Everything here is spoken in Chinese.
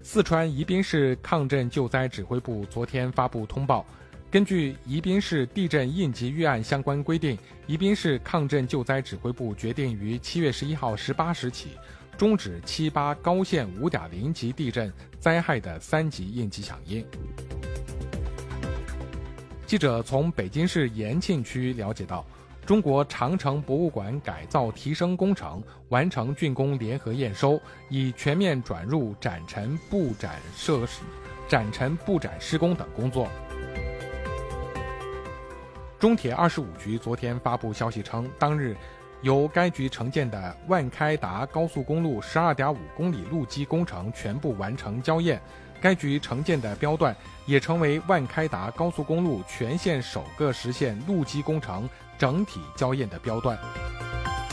四川宜宾市抗震救灾指挥部昨天发布通报，根据宜宾市地震应急预案相关规定，宜宾市抗震救灾指挥部决定于7月11号18时起，终止7、8高限5.0级地震灾害的3级应急响应。记者从北京市延庆区了解到，中国长城博物馆改造提升工程完成竣工联合验收，已全面转入展陈布展施工等工作。中铁25局昨天发布消息称，当日由该局承建的万开达高速公路 12.5 公里路基工程全部完成交验，该局承建的标段也成为万开达高速公路全线首个实现路基工程整体交验的标段。